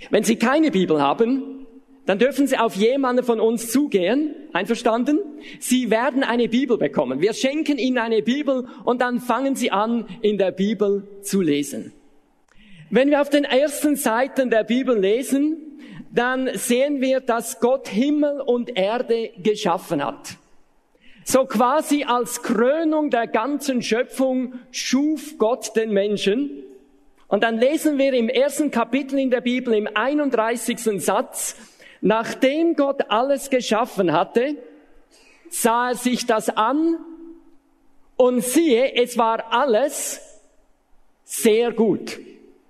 Wenn Sie keine Bibel haben, dann dürfen Sie auf jemanden von uns zugehen. Einverstanden? Sie werden eine Bibel bekommen. Wir schenken Ihnen eine Bibel und dann fangen Sie an, in der Bibel zu lesen. Wenn wir auf den ersten Seiten der Bibel lesen, dann sehen wir, dass Gott Himmel und Erde geschaffen hat. So quasi als Krönung der ganzen Schöpfung schuf Gott den Menschen. Und dann lesen wir im ersten Kapitel in der Bibel, im 31. Satz, nachdem Gott alles geschaffen hatte, sah er sich das an und siehe, es war alles sehr gut.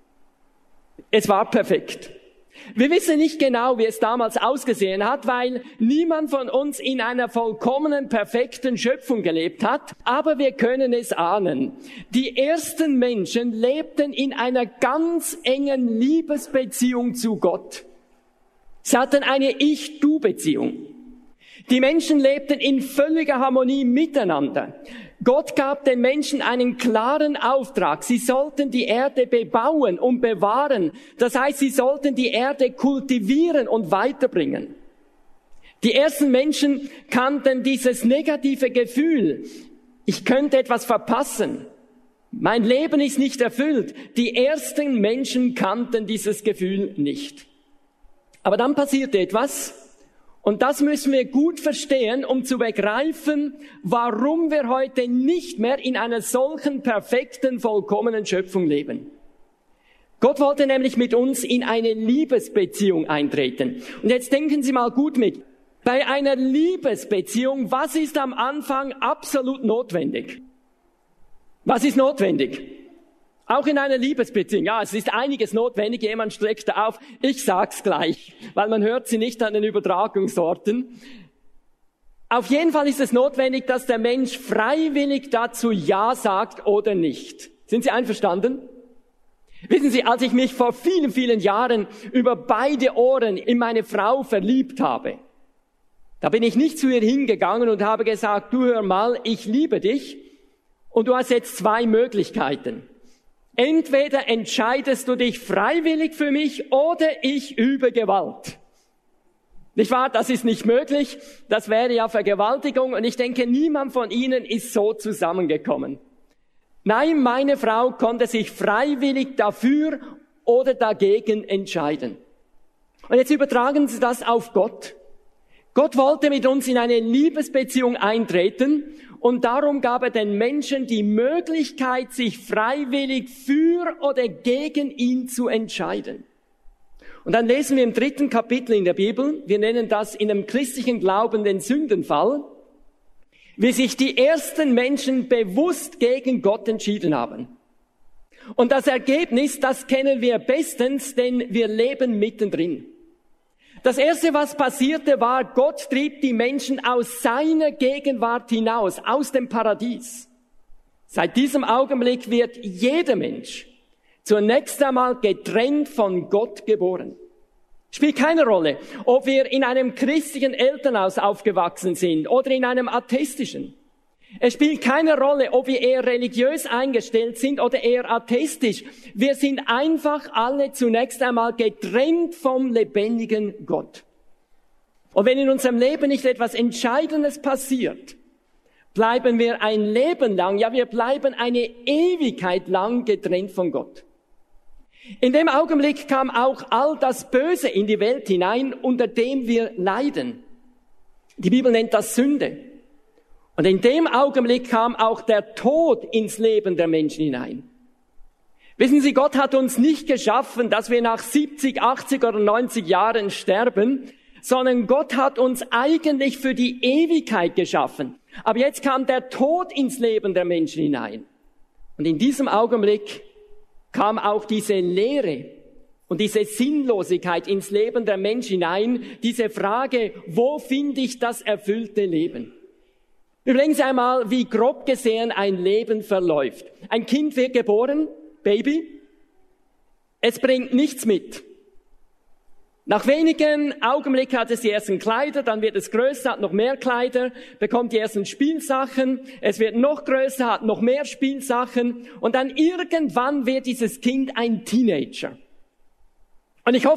Es war perfekt. Wir wissen nicht genau, wie es damals ausgesehen hat, weil niemand von uns in einer vollkommenen, perfekten Schöpfung gelebt hat. Aber wir können es ahnen. Die ersten Menschen lebten in einer ganz engen Liebesbeziehung zu Gott. Sie hatten eine Ich-Du-Beziehung. Die Menschen lebten in völliger Harmonie miteinander. Gott gab den Menschen einen klaren Auftrag. Sie sollten die Erde bebauen und bewahren. Das heißt, sie sollten die Erde kultivieren und weiterbringen. Die ersten Menschen kannten dieses negative Gefühl. Ich könnte etwas verpassen. Mein Leben ist nicht erfüllt. Die ersten Menschen kannten dieses Gefühl nicht. Aber dann passierte etwas. Und das müssen wir gut verstehen, um zu begreifen, warum wir heute nicht mehr in einer solchen perfekten, vollkommenen Schöpfung leben. Gott wollte nämlich mit uns in eine Liebesbeziehung eintreten. Und jetzt denken Sie mal gut mit. Bei einer Liebesbeziehung, was ist am Anfang absolut notwendig? Was ist notwendig? Auch in einer Liebesbeziehung. Ja, es ist einiges notwendig. Jemand streckt auf. Ich sag's gleich, weil man hört sie nicht an den Übertragungsorten. Auf jeden Fall ist es notwendig, dass der Mensch freiwillig dazu Ja sagt oder nicht. Sind Sie einverstanden? Wissen Sie, als ich mich vor vielen, vielen Jahren über beide Ohren in meine Frau verliebt habe, da bin ich nicht zu ihr hingegangen und habe gesagt, du hör mal, ich liebe dich und du hast jetzt zwei Möglichkeiten. Entweder entscheidest du dich freiwillig für mich oder ich übe Gewalt. Nicht wahr? Das ist nicht möglich. Das wäre ja Vergewaltigung und ich denke, niemand von Ihnen ist so zusammengekommen. Nein, meine Frau konnte sich freiwillig dafür oder dagegen entscheiden. Und jetzt übertragen Sie das auf Gott. Gott wollte mit uns in eine Liebesbeziehung eintreten und darum gab er den Menschen die Möglichkeit, sich freiwillig für oder gegen ihn zu entscheiden. Und dann lesen wir im 3. Kapitel in der Bibel, wir nennen das in dem christlichen Glauben den Sündenfall, wie sich die ersten Menschen bewusst gegen Gott entschieden haben. Und das Ergebnis, das kennen wir bestens, denn wir leben mittendrin. Das Erste, was passierte, war, Gott trieb die Menschen aus seiner Gegenwart hinaus, aus dem Paradies. Seit diesem Augenblick wird jeder Mensch zunächst einmal getrennt von Gott geboren. Spielt keine Rolle, ob wir in einem christlichen Elternhaus aufgewachsen sind oder in einem atheistischen. Es spielt keine Rolle, ob wir eher religiös eingestellt sind oder eher atheistisch. Wir sind einfach alle zunächst einmal getrennt vom lebendigen Gott. Und wenn in unserem Leben nicht etwas Entscheidendes passiert, bleiben wir ein Leben lang, ja wir bleiben eine Ewigkeit lang getrennt von Gott. In dem Augenblick kam auch all das Böse in die Welt hinein, unter dem wir leiden. Die Bibel nennt das Sünde. Und in dem Augenblick kam auch der Tod ins Leben der Menschen hinein. Wissen Sie, Gott hat uns nicht geschaffen, dass wir nach 70, 80 oder 90 Jahren sterben, sondern Gott hat uns eigentlich für die Ewigkeit geschaffen. Aber jetzt kam der Tod ins Leben der Menschen hinein. Und in diesem Augenblick kam auch diese Leere und diese Sinnlosigkeit ins Leben der Menschen hinein, diese Frage, wo finde ich das erfüllte Leben? Überlegen Sie einmal, wie grob gesehen ein Leben verläuft. Ein Kind wird geboren, Baby, es bringt nichts mit. Nach wenigen Augenblicken hat es die ersten Kleider, dann wird es größer, hat noch mehr Kleider, bekommt die ersten Spielsachen, es wird noch größer, hat noch mehr Spielsachen und dann irgendwann wird dieses Kind ein Teenager. Und ich hoffe,